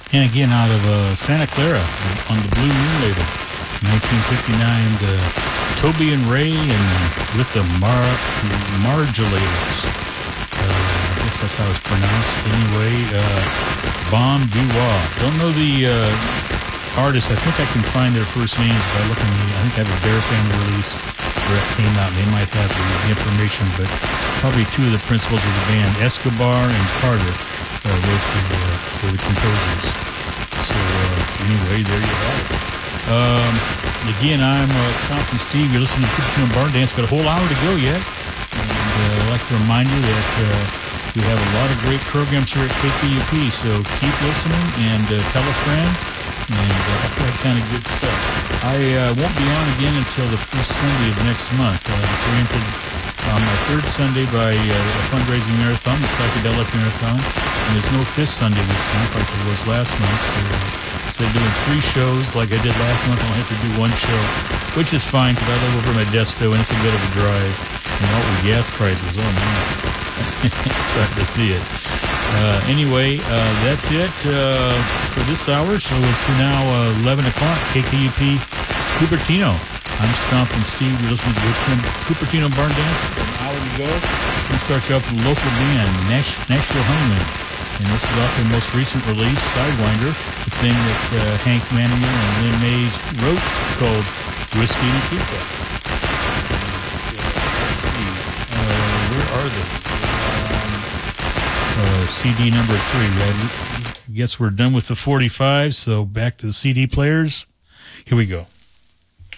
And again, out of Santa Clara on the Blue Moon label, 1959, the Toby and Ray and with the Margulators. I guess that's how it's pronounced. Anyway, Bon Dubois. Don't know the artist. I think I can find their first names by looking. I think I have a Bear Family release where it came out. They might have the information, but probably two of the principals of the band, Escobar and Carter, were the composers. So anyway, there you have it. Again, I'm Compton Steve. You're listening to Cupertino Barn Dance. Got a whole hour to go yet. And I'd like to remind you that we have a lot of great programs here at KKUP, so keep listening and tell a friend and all that kind of good stuff. I won't be on again until the first Sunday of next month. Preempted on my third Sunday by a fundraising marathon, the Psychedelic Marathon, and there's no fifth Sunday this month like there was last month. So instead of doing 3 shows like I did last month, I'll have to do 1 show, which is fine because I live over in Modesto and it's a bit of a drive. And what with gas prices, oh man, starting to see it. Anyway, that's it for this hour. So it's now 11 o'clock, KKUP Cupertino. I'm Stompin' Steve. You're listening to Cupertino Barn Dance. An hour to go. We start you off with a local band, Nashville Honeyman. And this is off their most recent release, Sidewinder, the thing that Hank Manninger and Lynn Mays wrote called Whiskey and Teacup. Where are they? CD number 3. I guess we're done with the 45, so back to the CD players. Here we go.